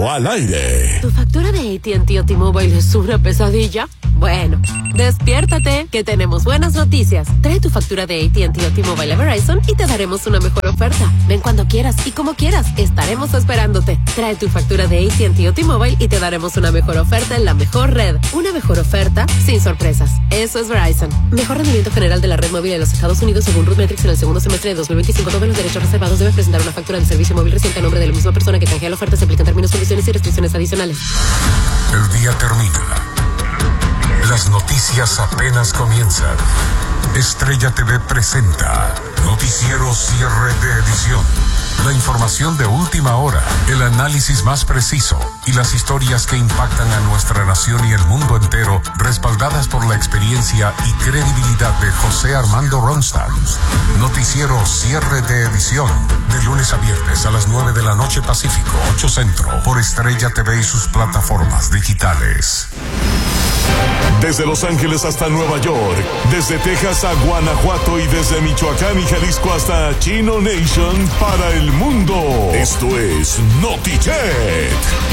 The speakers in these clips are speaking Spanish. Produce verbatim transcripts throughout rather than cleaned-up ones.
Cheto al aire. ¿Tu factura de A T and T o T-Mobile es una pesadilla? Bueno, despiértate, que tenemos buenas noticias. Trae tu factura de A T and T o T-Mobile a Verizon y te daremos una mejor oferta. Ven cuando quieras y como quieras, estaremos esperándote. Trae tu factura de A T and T o T-Mobile y te daremos una mejor oferta en la mejor red. Una mejor oferta sin sorpresas. Eso es Verizon. Mejor rendimiento general de la red móvil en los Estados Unidos según RootMetrics en el segundo semestre de dos mil veinticinco. Todos los derechos reservados. Debes presentar una factura de servicio móvil reciente a nombre de la misma persona que canjea la oferta. Se aplican términos, condiciones y restricciones adicionales. El día termina. Las noticias apenas comienzan. Estrella T V presenta Noticiero Cierre de Edición. La información de última hora, el análisis más preciso y las historias que impactan a nuestra nación y el mundo entero, respaldadas por la experiencia y credibilidad de José Armando Ronstadt. Noticiero Cierre de Edición, de lunes a viernes a las nueve de la noche Pacífico, ocho Centro, por Estrella T V y sus plataformas digitales. Desde Los Ángeles hasta Nueva York, desde Texas a Guanajuato y desde Michoacán y Jalisco hasta Chino Nation para el mundo. Esto es NotiChet.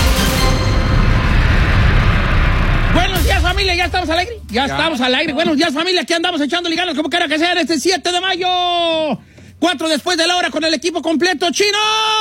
Buenos días, familia, ¿ya estamos al aire? Ya, ya estamos al aire. Buenos días, familia, aquí andamos echando liganas como quiera que sea este siete de mayo. Cuatro después de la hora con el equipo completo. ¡Chino!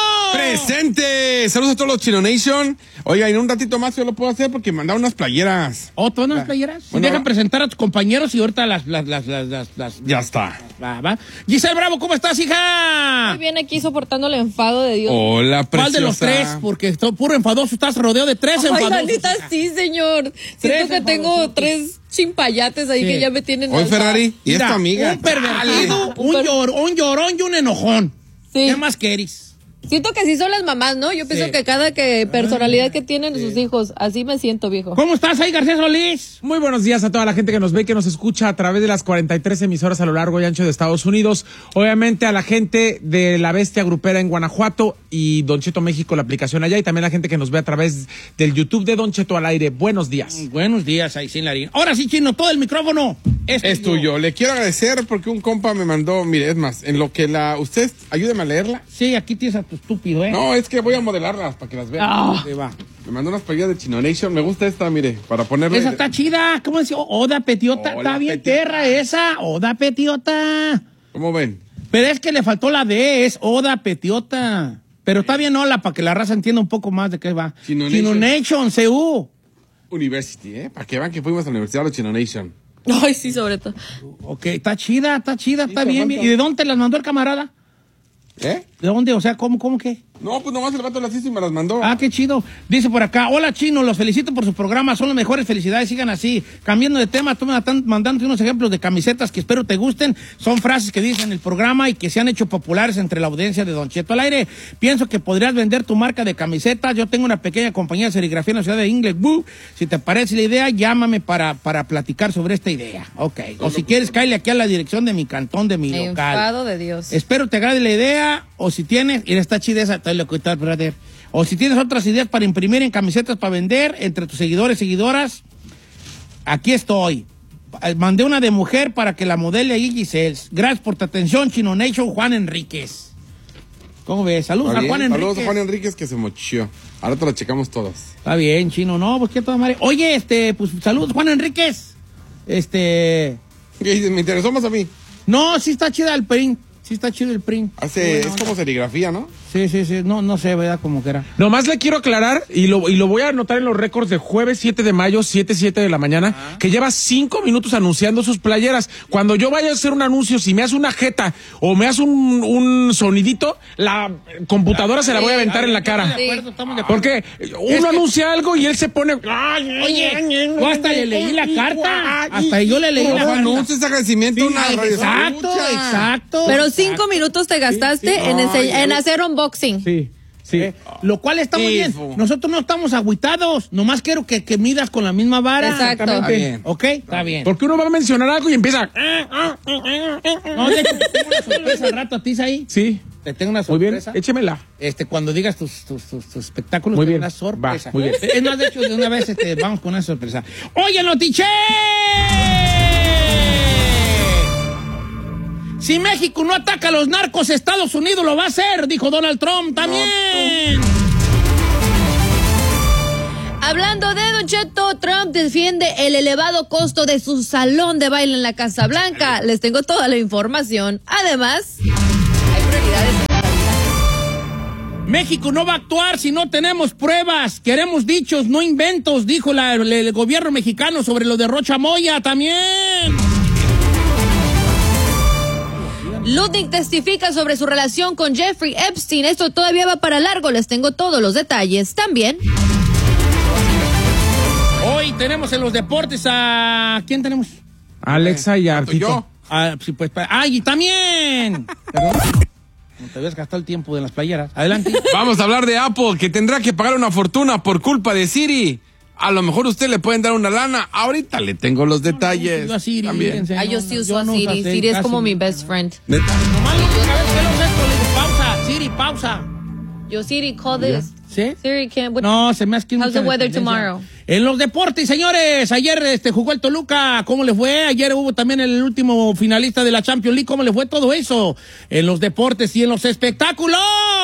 ¡Presente! Saludos a todos los Chino Nation. Oiga, en un ratito más yo lo puedo hacer porque mandaron unas playeras. ¿Oh, todas unas playeras? Bueno, dejan presentar a tus compañeros y ahorita las... las, las, las, las, las ya está. Va, va. Giselle Bravo, ¿cómo estás, hija? Muy bien, aquí soportando el enfado de Dios. Hola, preciosa. ¿Cuál de los tres? Porque estoy puro enfadoso. Estás rodeado de tres Ay, enfadosos. Ay, maldita, sí, señor. Siento que tengo tres chimpayates ahí sí. que ya me tienen... Hoy Ferrari, y Mira, esta amiga. Un pervertido, un, per... llor, un llorón y un enojón. Sí. ¿Qué más querís? Siento que así son las mamás, ¿no? Yo pienso sí. que cada que personalidad que tienen sí. sus hijos, así me siento, viejo. ¿Cómo estás ahí, García Solís? Muy buenos días a toda la gente que nos ve y que nos escucha a través de las cuarenta y tres emisoras a lo largo y ancho de Estados Unidos. Obviamente a la gente de La Bestia Grupera en Guanajuato y Don Cheto México, la aplicación allá, y también a la gente que nos ve a través del YouTube de Don Cheto al aire. Buenos días. Buenos días, ahí sin Larín. Ahora sí, Chino, todo el micrófono es, es tuyo. tuyo. Le quiero agradecer porque un compa me mandó, mire, es más, en lo que la... ¿Usted ayúdeme a leerla? Sí, aquí tienes a tu estúpido, ¿eh? No, es que voy a modelarlas para que las vean. Oh. Ahí va. Me mandó unas playeras de Chino Nation. Me gusta esta, mire, para ponerle... Esa está chida. ¿Cómo decía? Oda Petiota. Hola, está bien petiota. Perra esa. Oda Petiota. ¿Cómo ven? Pero es que le faltó la D. Es Oda Petiota. Pero está bien, hola, para que la raza entienda un poco más de qué va. Chino, Chino Nation. Nation, C U. University, ¿eh? Para que vean que fuimos a la Universidad de Chino Nation. Ay, sí, sobre todo. Ok, está chida, está chida, sí, está bien, bien. ¿Y de dónde te las mandó el camarada? ¿Eh? ¿De dónde? O sea, ¿cómo, cómo qué? No, pues nomás el vato las hizo y me las mandó. Ah, qué chido. Dice por acá, hola Chino, los felicito por su programa, son las mejores, felicidades, sigan así. Cambiando de tema, tú me están mandando unos ejemplos de camisetas que espero te gusten. Son frases que dicen en el programa y que se han hecho populares entre la audiencia de Don Cheto al aire. Pienso que podrías vender tu marca de camisetas. Yo tengo una pequeña compañía de serigrafía en la ciudad de Inglewood. Si te parece la idea, llámame para, para platicar sobre esta idea. Ok. O si quieres, cáele aquí a la dirección de mi cantón, de mi local. Enfado de Dios. Espero te agrade la idea, o si tienes, y está chida esa, te lo que está, brother. O si tienes otras ideas para imprimir en camisetas para vender entre tus seguidores y seguidoras, aquí estoy. Mandé una de mujer para que la modele ahí, Giselle. Gracias por tu atención, Chino Nation, Juan Enríquez. ¿Cómo ves? Saludos a Juan Enríquez. Saludos a Juan Enríquez que se mochió. Ahora te la checamos todas. Está bien, Chino, no, pues qué toda madre. Oye, este, pues saludos, Juan Enríquez. Este. Me interesó más a mí. No, sí está chida el print. Sí está chido el print. Hace, es como serigrafía, ¿no? Sí, sí, sí. No, no sé, ¿verdad? Como que era. Nomás le quiero aclarar, y lo, y lo voy a anotar en los récords de jueves siete de mayo, siete, siete de la mañana, ah. que lleva cinco minutos anunciando sus playeras. Cuando yo vaya a hacer un anuncio, si me hace una jeta o me hace un, un sonidito, la computadora la, se la voy a aventar sí, en la cara. Sí. De acuerdo, estamos de acuerdo. Porque uno es anuncia que... algo y él se pone... Oye, yo hasta le leí la carta. Hasta yo le leí la carta. Anuncio ese agradecimiento. Sí, una exacto, exacto. Pero cinco exacto. minutos te gastaste sí, sí. En, ese, en hacer unboxing. Sí. Sí. Eh, lo cual está muy bien. Nosotros no estamos agüitados. Nomás quiero que, que midas con la misma vara. Exactamente. ¿Ok? Está bien. Porque uno va a mencionar algo y empieza. No, de hecho, te tengo una sorpresa al rato a ti, ahí. Sí. Te tengo una sorpresa. Muy bien, échemela. Este, cuando digas tus, tus, tus, tus espectáculos, muy bien. Una sorpresa. Va, muy bien. Es más, de hecho, de una vez este, vamos con una sorpresa. ¡Oye, Notiche! Si México no ataca a los narcos, Estados Unidos lo va a hacer, dijo Donald Trump también. No, Hablando de Don Cheto, Trump defiende el elevado costo de su salón de baile en la Casa Blanca. Les tengo toda la información. Además, hay prioridades. México no va a actuar si no tenemos pruebas. Queremos dichos, no inventos, dijo la, el, el gobierno mexicano sobre lo de Rocha Moya también. Ludwig testifica sobre su relación con Jeffrey Epstein. Esto todavía va para largo. Les tengo todos los detalles. También. Hoy tenemos en los deportes a... ¿Quién tenemos? Alexa y Artito. Yo. Ah, sí, pues, ¡ay, y también! Perdón. No te habías gastado el tiempo de las playeras. Adelante. Vamos a hablar de Apple, que tendrá que pagar una fortuna por culpa de Siri. A lo mejor usted le pueden dar una lana. Ahorita le tengo los detalles. Yo a Siri, también. Ah, yo sí uso a Siri. Siri es como mi best friend. Neta. Nomás lo único que a veces lo uso, le digo, pausa, Siri, pausa. Yo, Siri, call this. ¿Sí? Siri, can... what- No, se me hace que How's mucha the weather dependencia. tomorrow? En los deportes, señores, ayer este, jugó el Toluca, ¿cómo le fue? Ayer hubo también el último finalista de la Champions League, ¿cómo le fue todo eso? En los deportes y en los espectáculos.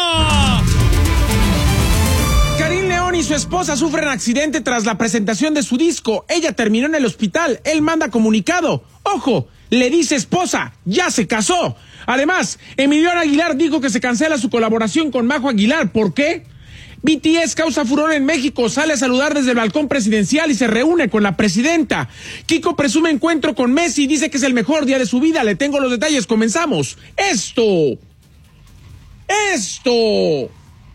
Karim León y su esposa sufren accidente tras la presentación de su disco. Ella terminó en el hospital. Él manda comunicado. ¡Ojo! Le dice esposa, ya se casó. Además, Emiliano Aguilar dijo que se cancela su colaboración con Majo Aguilar. ¿Por qué? B T S causa furor en México, sale a saludar desde el balcón presidencial y se reúne con la presidenta. Kiko presume encuentro con Messi y dice que es el mejor día de su vida. Le tengo los detalles, comenzamos. Esto, esto,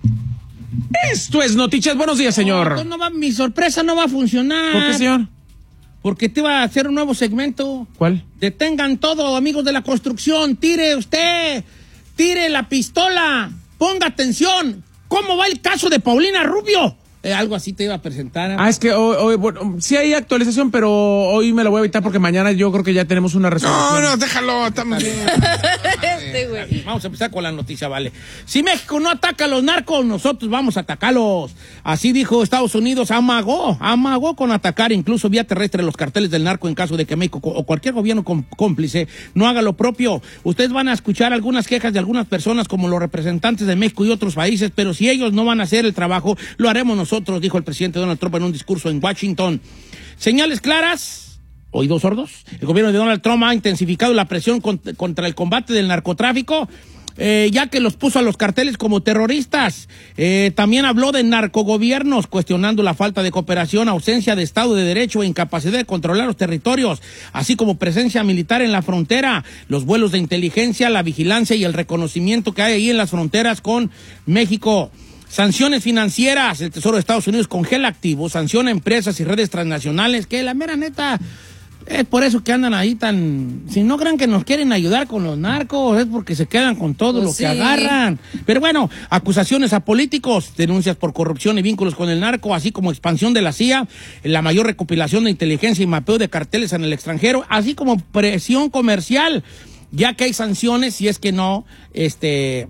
esto es Noticias. Buenos días, señor. No, no va, mi sorpresa no va a funcionar. ¿Por qué, señor? Porque te iba a hacer un nuevo segmento. ¿Cuál? Detengan todo, amigos de la construcción. Tire usted, tire la pistola. Ponga atención. ¿Cómo va el caso de Paulina Rubio? Eh, algo así te iba a presentar. Ah, es que hoy, hoy bueno, sí hay actualización, pero hoy me la voy a evitar porque mañana yo creo que ya tenemos una No, resolución. no, déjalo, estamos bien. Este güey. Vamos a empezar con la noticia, vale. Si México no ataca a los narcos, nosotros vamos a atacarlos. Así dijo Estados Unidos, amagó, amagó con atacar incluso vía terrestre los carteles del narco en caso de que México o cualquier gobierno cómplice no haga lo propio. Ustedes van a escuchar algunas quejas de algunas personas como los representantes de México y otros países, pero si ellos no van a hacer el trabajo, lo haremos nosotros, dijo el presidente Donald Trump en un discurso en Washington. Señales claras, oídos sordos. El gobierno de Donald Trump ha intensificado la presión contra, contra el combate del narcotráfico, eh, ya que los puso a los carteles como terroristas. Eh, también habló de narcogobiernos, cuestionando la falta de cooperación, ausencia de Estado de Derecho e incapacidad de controlar los territorios, así como presencia militar en la frontera, los vuelos de inteligencia, la vigilancia y el reconocimiento que hay ahí en las fronteras con México. Sanciones financieras, el Tesoro de Estados Unidos congela activos, sanciona empresas y redes transnacionales, que la mera neta, es por eso que andan ahí tan... Si no crean que nos quieren ayudar con los narcos, es porque se quedan con todo Pues lo sí. que agarran. Pero bueno, acusaciones a políticos, denuncias por corrupción y vínculos con el narco, así como expansión de la C I A, la mayor recopilación de inteligencia y mapeo de carteles en el extranjero, así como presión comercial, ya que hay sanciones si es que no, este...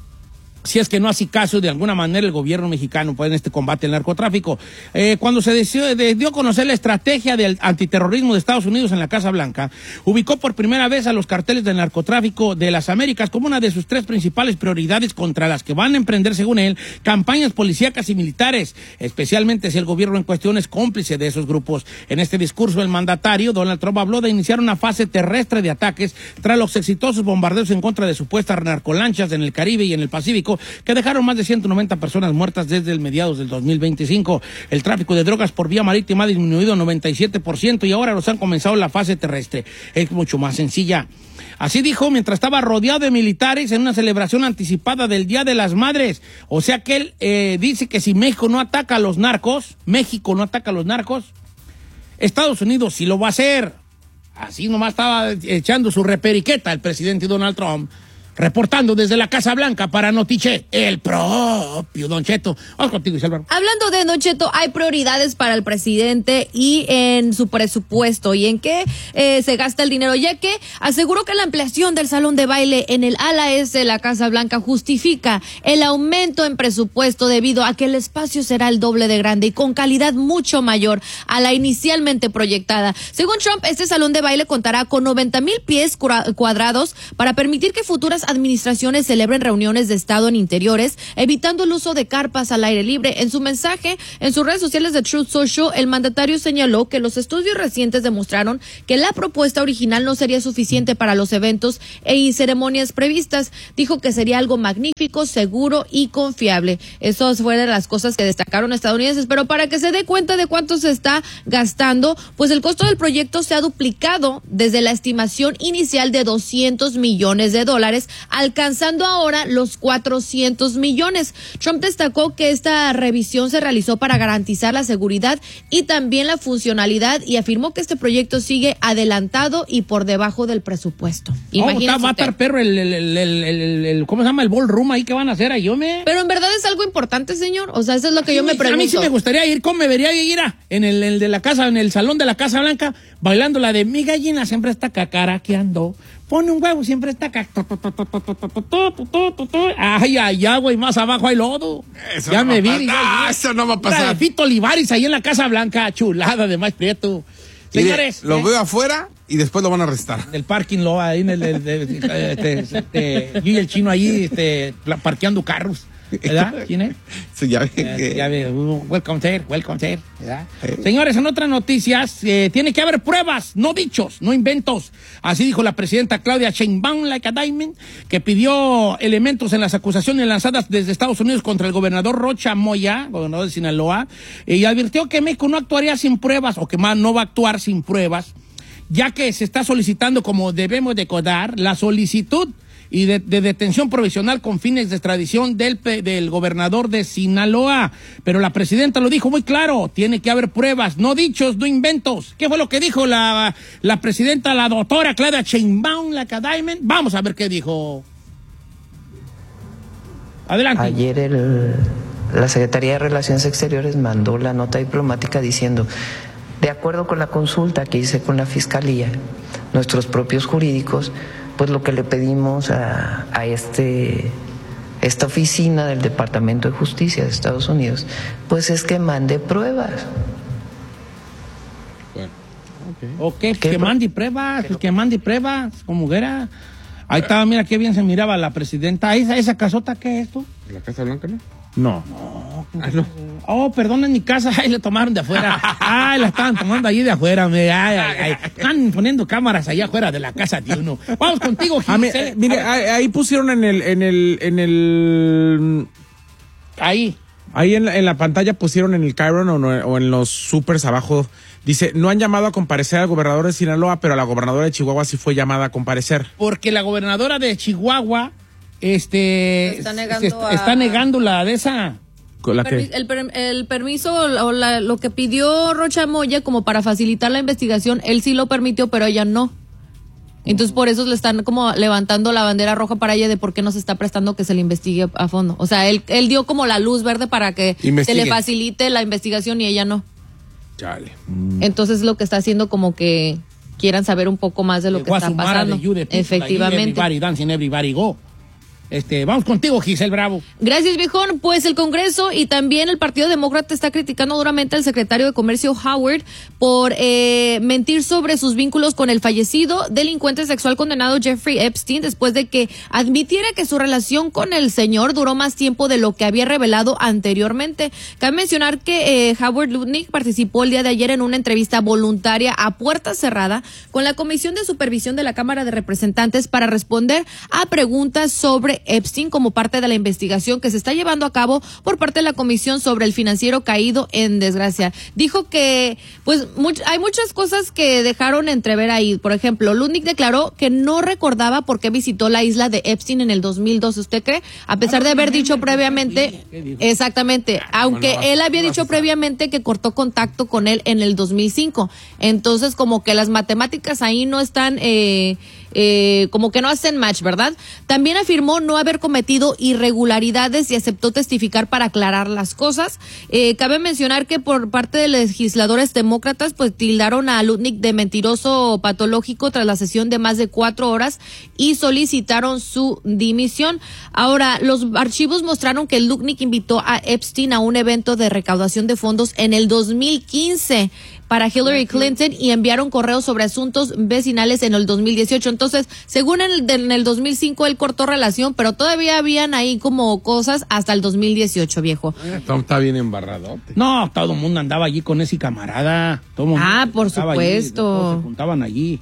si es que no hace caso de alguna manera el gobierno mexicano pues, en este combate al narcotráfico. Eh, cuando se decidió, de, dio a conocer la estrategia del antiterrorismo de Estados Unidos en la Casa Blanca, ubicó por primera vez a los carteles del narcotráfico de las Américas como una de sus tres principales prioridades contra las que van a emprender, según él, campañas policíacas y militares, especialmente si el gobierno en cuestión es cómplice de esos grupos. En este discurso, el mandatario Donald Trump habló de iniciar una fase terrestre de ataques tras los exitosos bombardeos en contra de supuestas narcolanchas en el Caribe y en el Pacífico, que dejaron más de ciento noventa personas muertas desde el mediados del dos mil veinticinco. El tráfico de drogas por vía marítima ha disminuido noventa y siete por ciento y ahora los han comenzado la fase terrestre. Es mucho más sencilla. Así dijo mientras estaba rodeado de militares en una celebración anticipada del Día de las Madres. O sea que él eh, dice que si México no ataca a los narcos, México no ataca a los narcos, Estados Unidos sí lo va a hacer. Así nomás estaba echando su reperiqueta el presidente Donald Trump, reportando desde la Casa Blanca para Notiche, el propio Don Cheto. Vamos contigo, Isabel. Hablando de Don Cheto, hay prioridades para el presidente y en su presupuesto y en qué eh, se gasta el dinero, ya que aseguró que la ampliación del salón de baile en el ala este de la Casa Blanca justifica el aumento en presupuesto debido a que el espacio será el doble de grande y con calidad mucho mayor a la inicialmente proyectada. Según Trump, este salón de baile contará con noventa mil pies cuadrados para permitir que futuras administraciones celebren reuniones de Estado en interiores, evitando el uso de carpas al aire libre. En su mensaje, en sus redes sociales de Truth Social, el mandatario señaló que los estudios recientes demostraron que la propuesta original no sería suficiente para los eventos y ceremonias previstas. Dijo que sería algo magnífico, seguro y confiable. Eso fue de las cosas que destacaron estadounidenses, pero para que se dé cuenta de cuánto se está gastando, pues el costo del proyecto se ha duplicado desde la estimación inicial de doscientos millones de dólares, alcanzando ahora los cuatrocientos millones. Trump destacó que esta revisión se realizó para garantizar la seguridad y también la funcionalidad, y afirmó que este proyecto sigue adelantado y por debajo del presupuesto. Imagínese. Oh, va a estar perro el, el, el, el, el, el, ¿cómo se llama? El ballroom ahí que van a hacer ahí, yo me... Pero en verdad es algo importante, señor. O sea, eso es lo que sí, yo me pregunto. A mí sí me gustaría ir. ¿Cómo me vería ir a, en el, el de la casa, en el salón de la Casa Blanca, bailando la de mi gallina siempre está cacaraqueando? Pone un huevo, siempre está cac... Ay, ay, ay, güey, más abajo hay lodo. Eso ya no me va a vi. pasar. Ya, Ah, eso no va a pasar. La de Fito Olivares ahí en la Casa Blanca, chulada de más prieto. Señores. Mire, lo ¿eh? veo afuera y después lo van a arrestar. Del parking lot, ahí en el, el, el, este, este, yo y el chino ahí, este, parqueando carros. ¿Verdad? ¿Quién es? Sí, ya ve Eh, que... ya ve, uh, welcome sir, welcome sir, ¿verdad? Eh. Señores, en otras noticias, eh, tiene que haber pruebas, no dichos, no inventos. Así dijo la presidenta Claudia Sheinbaum, like a diamond, que pidió elementos en las acusaciones lanzadas desde Estados Unidos contra el gobernador Rocha Moya, gobernador de Sinaloa, y advirtió que México no actuaría sin pruebas, o que más no va a actuar sin pruebas, ya que se está solicitando, como debemos decodar, la solicitud y de, de detención provisional con fines de extradición del, del gobernador de Sinaloa. Pero la presidenta lo dijo muy claro, tiene que haber pruebas, no dichos, no inventos. ¿Qué fue lo que dijo la, la presidenta, la doctora Claudia Sheinbaum, la Cadaimen? Vamos a ver qué dijo. Adelante. Ayer el, la Secretaría de Relaciones Exteriores mandó la nota diplomática diciendo, de acuerdo con la consulta que hice con la Fiscalía, nuestros propios jurídicos, pues lo que le pedimos a, a este, esta oficina del Departamento de Justicia de Estados Unidos, pues es que mande pruebas. Bueno, okay. Ok, que mande pruebas, pero, que mande pruebas, como era. Ahí estaba, mira qué bien se miraba la presidenta. ¿Esa, esa casota qué es esto? ¿La Casa Blanca, no? No. No, ah, no. Oh, perdón, en mi casa, ahí le tomaron de afuera. Ay, la estaban tomando allí de afuera. Me, ay, ay, ay. Están poniendo cámaras allá afuera de la casa de uno. Vamos contigo, Giselle. Ah, mire, ahí, ahí pusieron en el, en el, en el... Ahí. Ahí en la, en la pantalla pusieron en el Chiron o, no, o en los supers abajo, dice, no han llamado a comparecer al gobernador de Sinaloa, pero a la gobernadora de Chihuahua sí fue llamada a comparecer. Porque la gobernadora de Chihuahua, este, está negando, está, a... está negando la de esa... ¿La Permis, el, per, el permiso o la, lo que pidió Rocha Moya como para facilitar la investigación, él sí lo permitió, pero ella no. Entonces por eso le están como levantando la bandera roja para ella de por qué no se está prestando que se le investigue a fondo. O sea, él, él dio como la luz verde para que Investigue. se le facilite la investigación y ella no. Chale. Entonces lo que está haciendo como que quieran saber un poco más de lo Llegó que está pasando. Efectivamente. Everybody dancing, everybody go. Este, vamos contigo, Giselle Bravo. Gracias, viejón. Pues el Congreso y también el Partido Demócrata está criticando duramente al secretario de Comercio Howard por eh, mentir sobre sus vínculos con el fallecido delincuente sexual condenado Jeffrey Epstein, después de que admitiera que su relación con el señor duró más tiempo de lo que había revelado anteriormente. Cabe mencionar que eh, Howard Lutnick participó el día de ayer en una entrevista voluntaria a puerta cerrada con la Comisión de Supervisión de la Cámara de Representantes para responder a preguntas sobre Epstein como parte de la investigación que se está llevando a cabo por parte de la Comisión sobre el Financiero Caído en Desgracia. Dijo que pues much, hay muchas cosas que dejaron entrever ahí. Por ejemplo, Lutnick declaró que no recordaba por qué visitó la isla de Epstein en el dos mil doce. ¿Usted cree? A pesar de haber dicho previamente, exactamente, aunque él había dicho previamente que cortó contacto con él en el dos mil cinco. Entonces, como que las matemáticas ahí no están... Eh, Eh, como que no hacen match, ¿verdad? También afirmó no haber cometido irregularidades y aceptó testificar para aclarar las cosas. Eh, cabe mencionar que por parte de legisladores demócratas, pues tildaron a Lutnick de mentiroso patológico tras la sesión de más de cuatro horas y solicitaron su dimisión. Ahora, los archivos mostraron que Lutnick invitó a Epstein a un evento de recaudación de fondos en el dos mil quince, para Hillary Clinton y enviaron correos sobre asuntos vecinales en el dos mil dieciocho. Entonces, según en el, en el dos mil cinco él cortó relación, pero todavía habían ahí como cosas hasta el dos mil dieciocho, viejo. Tom está bien embarradote. No, todo el mundo andaba allí con ese camarada. Todo mundo Ah, por estaba supuesto. Allí, todos se juntaban allí.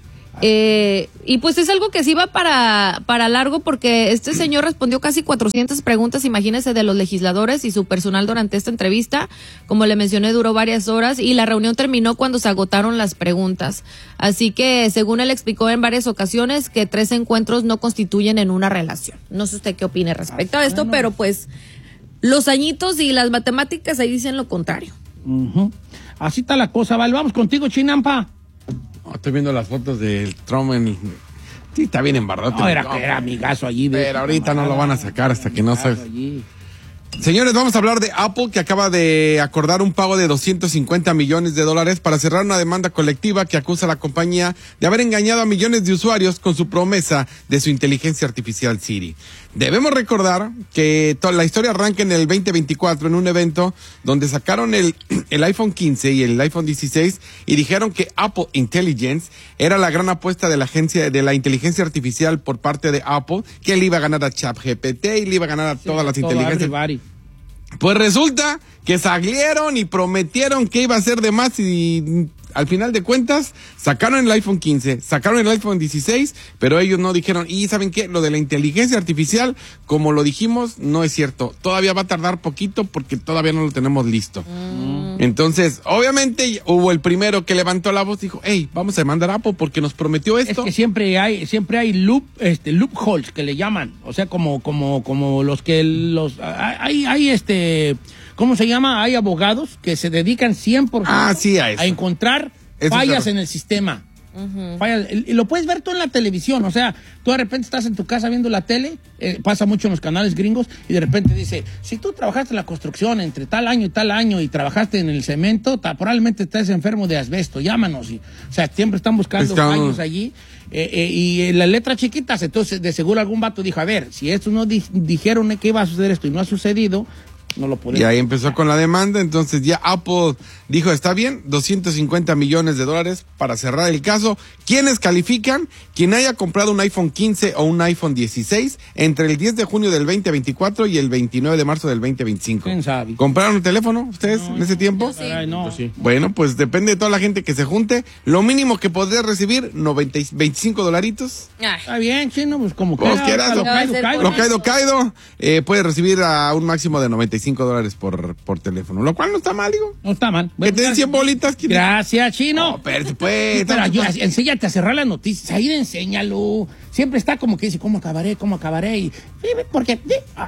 Eh, y pues es algo que sí va para, para largo porque este señor respondió casi cuatrocientas preguntas, imagínese, de los legisladores y su personal durante esta entrevista. Como le mencioné, duró varias horas y la reunión terminó cuando se agotaron las preguntas. Así que, según él explicó en varias ocasiones, que tres encuentros no constituyen en una relación. No sé usted qué opine respecto a esto, pero pues los añitos y las matemáticas ahí dicen lo contrario. Uh-huh. Así está la cosa, vale. Vamos contigo, Chinampa. Oh, estoy viendo las fotos del Trump en el... Sí, está bien embarrado. No, era, era amigazo allí. De Pero ahorita no lo van a sacar hasta que no sabes. Allí. Señores, vamos a hablar de Apple, que acaba de acordar un pago de doscientos cincuenta millones de dólares para cerrar una demanda colectiva que acusa a la compañía de haber engañado a millones de usuarios con su promesa de su inteligencia artificial Siri. Debemos recordar que toda la historia arranca en el veinte veinticuatro en un evento donde sacaron el, el iPhone quince y el iPhone dieciséis y dijeron que Apple Intelligence era la gran apuesta de la agencia de la inteligencia artificial por parte de Apple, que le iba a ganar a ChatGPT y le iba a ganar a todas las todo inteligencias. everybody. Pues resulta que salieron y prometieron que iba a ser de más y al final de cuentas sacaron el iPhone quince, sacaron el iPhone dieciséis, pero ellos no dijeron, y ¿saben qué? Lo de la inteligencia artificial, como lo dijimos, no es cierto. Todavía va a tardar poquito porque todavía no lo tenemos listo. Mm. Entonces, obviamente hubo el primero que levantó la voz y dijo, hey, vamos a demandar a Apple porque nos prometió esto. Es que siempre hay, siempre hay loop, este, loopholes que le llaman, o sea, como, como, como los que los, hay, hay este, ¿cómo se llama? Hay abogados que se dedican cien por ciento ah, sí, a, eso. a encontrar eso fallas es en el sistema. Uh-huh. Fallas, y lo puedes ver tú en la televisión, o sea, tú de repente estás en tu casa viendo la tele, eh, pasa mucho en los canales gringos, y de repente dice, si tú trabajaste en la construcción entre tal año y tal año y trabajaste en el cemento, ta, probablemente estés enfermo de asbesto, llámanos. Y, o sea, siempre están buscando Estamos... fallos allí. Eh, eh, y eh, las letras chiquitas, entonces de seguro algún vato dijo, a ver, si estos no di- dijeron que iba a suceder esto y no ha sucedido, no lo podemos. Y ahí empezó con la demanda, entonces ya Apple dijo, está bien, doscientos cincuenta millones de dólares para cerrar el caso. ¿Quiénes califican? Quien haya comprado un iPhone quince o un iPhone dieciséis entre el diez de junio del veinte veinticuatro y el veintinueve de marzo del veinte veinticinco. ¿Quién sabe? ¿Compraron un teléfono ustedes no, en ese tiempo? Sí. Ay, no. Sí. Bueno, pues depende de toda la gente que se junte. Lo mínimo que podría recibir, noventa, veinticinco dolaritos. Ay. Está bien, chino, pues como Como quiera, quieras, lo lo- caído, No, caído. Lo caído, caído, eh, puede recibir a un máximo de noventa y cinco dólares por, por teléfono, lo cual no está mal, digo. No está mal. Que Bueno, te den cien bolitas. que te- gracias, chino. No, pero pues. Pero ayuda, enséñate a cerrar las noticias, ahí enséñalo. Siempre está como que dice, ¿cómo acabaré? ¿Cómo acabaré? Y, porque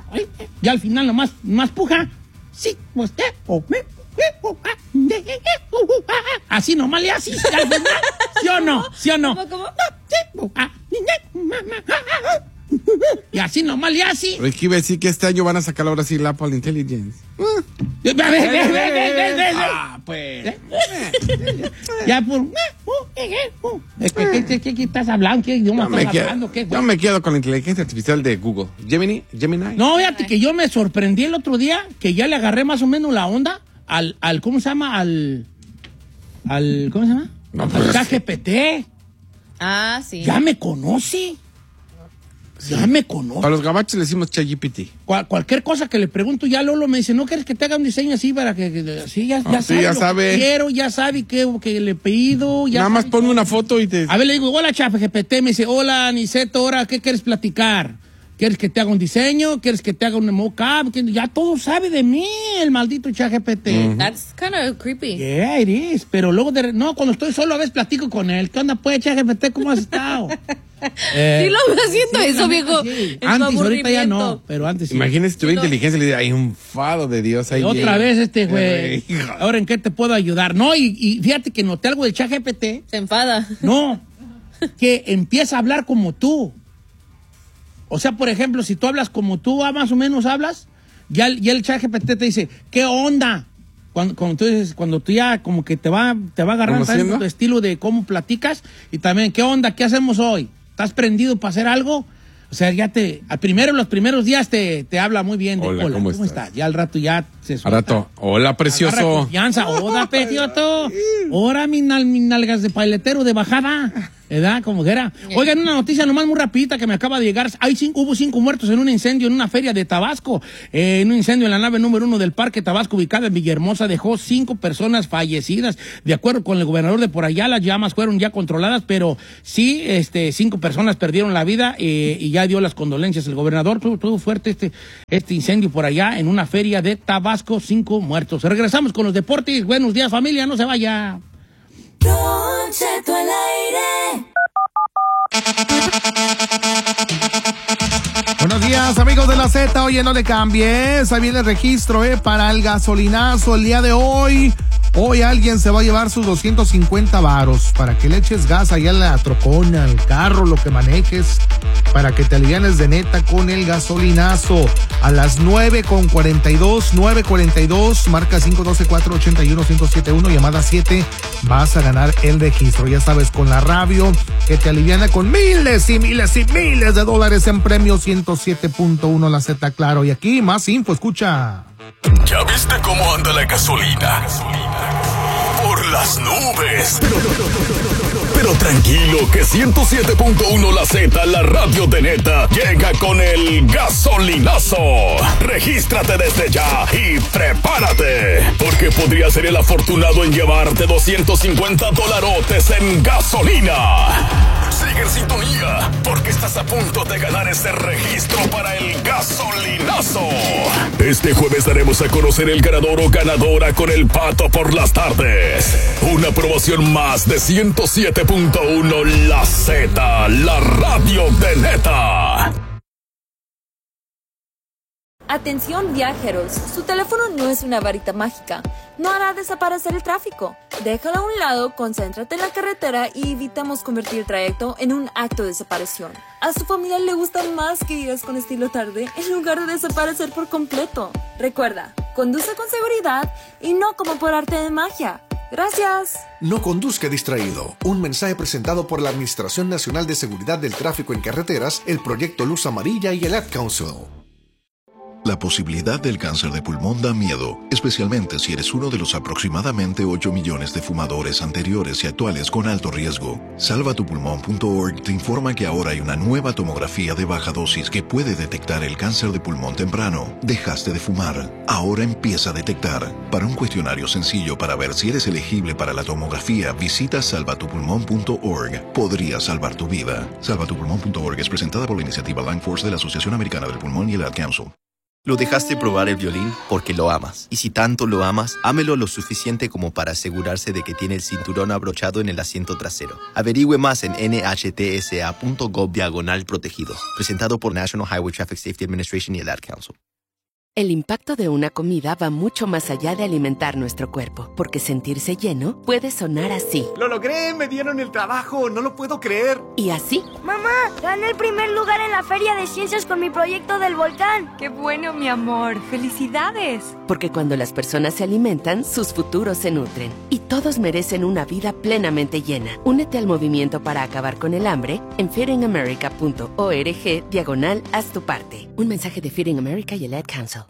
ya al final nomás más puja. Sí, usted o me. Así nomás le haces. ¿Sí o no? ¿Sí o no? ¿Cómo, cómo? Y así nomás le haces. Pero es que iba a decir que este año van a sacar ahora sí el Apple Intelligence. Ah, pues. Ya por. ¿Qué, qué, qué, qué estás hablando? ¿Qué idioma Yo me, estás quedo, hablando? ¿Qué, yo me quedo con la inteligencia artificial de Google. Gemini, Gemini. No, fíjate que yo me sorprendí el otro día que ya le agarré más o menos la onda al, al ¿cómo se llama? Al, al ¿cómo se llama? No, al pues. ChatGPT. Ah, sí. Ya me conoce. Ya me conoce. A los gabachos le decimos ChatGPT. Cual, cualquier cosa que le pregunto, ya Lolo me dice, ¿no quieres que te haga un diseño así para que, que así ya, ya Ah, sí, sabe ya lo sabe. que quiero, ya sabe qué que le he pedido, ya Nada más sabe ponme todo. una foto y te. A ver, le digo, hola ChatGPT, me dice, hola Niceto, ahora, ¿qué quieres platicar? ¿Quieres que te haga un diseño? ¿Quieres que te haga un mockup? Ya todo sabe de mí, el maldito ChatGPT. Mm. That's kind of creepy. Yeah, it is. Pero luego, de, no, cuando estoy solo a veces platico con él. ¿Qué onda, pues, ChatGPT? ¿Cómo has estado? Eh, Sí lo veo haciendo sí, eso, la viejo. neta, sí. En su Antes, ahorita ya no, aburrimiento. pero antes sí. Imagínese si tuviera Sí, no. inteligencia y le diría, hay un fado de Dios ahí. Y otra bien". vez este güey. Hijo. Ahora, ¿en qué te puedo ayudar? No, y, y fíjate que noté algo del ChatGPT. Se enfada. No, que empieza a hablar como tú. O sea, por ejemplo, si tú hablas como tú, ah, más o menos hablas, ya, el- ya el ChatGPT te dice, ¿qué onda? Cuando, cuando, tú, dices- cuando tú ya como que te va, te va agarrando también ¿Conociendo? tu estilo de cómo platicas y también, ¿qué onda? ¿Qué hacemos hoy? ¿Estás prendido para hacer algo? O sea, ya te, al primero, los primeros días te, te habla muy bien de hola, hola, ¿cómo, ¿cómo estás? estás? Ya al rato ya se Al suelta. rato, hola, precioso. Agarra confianza. Hola, precioso. Ahora mis nal, mis nalgas de pailetero de bajada. ¿Verdad? Como que era. Oigan, una noticia nomás muy rapidita que me acaba de llegar. Hay cinco, hubo cinco muertos en un incendio en una feria de Tabasco. Eh, en un incendio en la nave número uno del Parque Tabasco, ubicada en Villahermosa, dejó cinco personas fallecidas. De acuerdo con el gobernador de por allá, las llamas fueron ya controladas, pero sí, este, cinco personas perdieron la vida eh, y ya dio las condolencias. El gobernador tuvo, tuvo fuerte este, este incendio por allá en una feria de Tabasco, cinco muertos. Regresamos con los deportes. Buenos días, familia, no se vaya. Don Cheto al aire. Buenos días, amigos de la Z. Oye, no le cambies. Ahí viene el registro, eh, para el gasolinazo el día de hoy. Hoy alguien se va a llevar sus doscientos cincuenta varos para que le eches gas allá en la trocona, al carro, lo que manejes, para que te alivianes de neta con el gasolinazo. A las nueve con cuarenta y dos, nueve cuarenta y dos, marca cinco uno dos, cuatro ocho uno, uno cero siete uno, llamada siete, vas a ganar el registro. Ya sabes, con la radio que te aliviana con miles y miles y miles de dólares en premio. Ciento siete punto uno la Z, claro. Y aquí más info, escucha. ¿Ya viste cómo anda la gasolina? Por las nubes. Pero, pero tranquilo, que ciento siete punto uno la Z, la radio de neta, llega con el gasolinazo. Regístrate desde ya y prepárate, porque podría ser el afortunado en llevarte doscientos cincuenta dolarotes en gasolina. Sigue en sintonía, porque estás a punto de ganar ese registro para el gasolinazo. Este jueves daremos a conocer el ganador o ganadora con el Pato por las tardes. Una promoción más de ciento siete punto uno la Z, la radio de neta. Atención viajeros, su teléfono no es una varita mágica, no hará desaparecer el tráfico. Déjalo a un lado, concéntrate en la carretera y evitemos convertir el trayecto en un acto de separación. A su familia le gusta más que vivas con estilo tarde en lugar de desaparecer por completo. Recuerda, conduce con seguridad y no como por arte de magia. Gracias. No conduzca distraído. Un mensaje presentado por la Administración Nacional de Seguridad del Tráfico en Carreteras, el Proyecto Luz Amarilla y el Ad Council. La posibilidad del cáncer de pulmón da miedo, especialmente si eres uno de los aproximadamente ocho millones de fumadores anteriores y actuales con alto riesgo. salva tu pulmón punto org te informa que ahora hay una nueva tomografía de baja dosis que puede detectar el cáncer de pulmón temprano. Dejaste de fumar, ahora empieza a detectar. Para un cuestionario sencillo para ver si eres elegible para la tomografía, visita salva tu pulmón punto org. Podría salvar tu vida. salva tu pulmón punto org es presentada por la iniciativa Lung Force de la Asociación Americana del Pulmón y el Ad Council. Lo dejaste probar el violín porque lo amas. Y si tanto lo amas, ámelo lo suficiente como para asegurarse de que tiene el cinturón abrochado en el asiento trasero. Averigüe más en N H T S A punto gov diagonal protegidos. Presentado por National Highway Traffic Safety Administration y el Ad Council. El impacto de una comida va mucho más allá de alimentar nuestro cuerpo, porque sentirse lleno puede sonar así. ¡Lo logré! ¡Me dieron el trabajo! ¡No lo puedo creer! Y así. ¡Mamá! ¡Gané el primer lugar en la Feria de Ciencias con mi proyecto del volcán! ¡Qué bueno, mi amor! ¡Felicidades! Porque cuando las personas se alimentan, sus futuros se nutren. Y todos merecen una vida plenamente llena. Únete al movimiento para acabar con el hambre en feeding america punto org diagonal haz tu parte. Un mensaje de Feeding America y el Ad Council.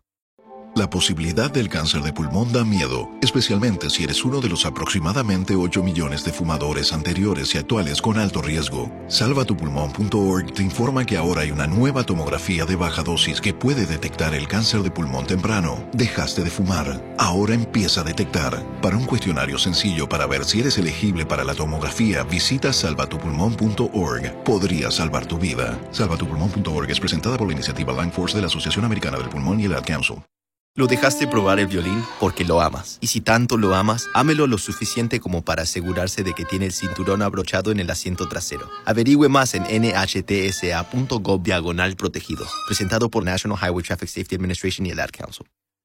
La posibilidad del cáncer de pulmón da miedo, especialmente si eres uno de los aproximadamente ocho millones de fumadores anteriores y actuales con alto riesgo. salva tu pulmón punto org te informa que ahora hay una nueva tomografía de baja dosis que puede detectar el cáncer de pulmón temprano. Dejaste de fumar, ahora empieza a detectar. Para un cuestionario sencillo para ver si eres elegible para la tomografía, visita salva tu pulmón punto org. Podría salvar tu vida. salva tu pulmón punto org es presentada por la iniciativa Lung Force de la Asociación Americana del Pulmón y el Ad Council. Lo dejaste probar el violín porque lo amas. Y si tanto lo amas, ámelo lo suficiente como para asegurarse de que tiene el cinturón abrochado en el asiento trasero. Averigüe más en N H T S A punto gov diagonal protegidos. Presentado por National Highway Traffic Safety Administration y el Ad Council.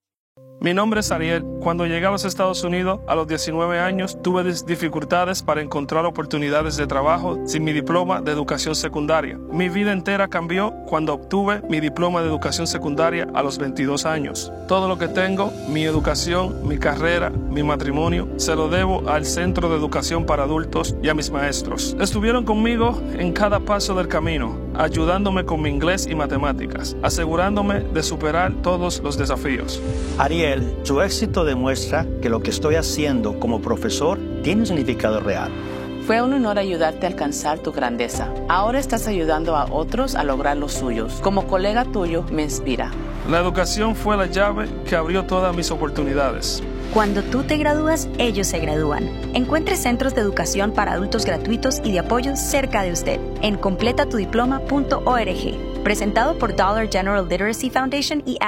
Mi nombre es Ariel. Cuando llegué a los Estados Unidos a los diecinueve años, tuve dificultades para encontrar oportunidades de trabajo sin mi diploma de educación secundaria. Mi vida entera cambió cuando obtuve mi diploma de educación secundaria a los veintidós años. Todo lo que tengo, mi educación, mi carrera, mi matrimonio, se lo debo al Centro de Educación para Adultos y a mis maestros. Estuvieron conmigo en cada paso del camino. ayudándome con mi inglés y matemáticas, asegurándome de superar todos los desafíos. Ariel, su éxito demuestra que lo que estoy haciendo como profesor tiene un significado real. Fue un honor ayudarte a alcanzar tu grandeza. Ahora estás ayudando a otros a lograr los suyos. Como colega tuyo, me inspira. La educación fue la llave que abrió todas mis oportunidades. Cuando tú te gradúas, ellos se gradúan. Encuentre centros de educación para adultos gratuitos y de apoyo cerca de usted en completa tu diploma punto org. Presentado por Dollar General Literacy Foundation y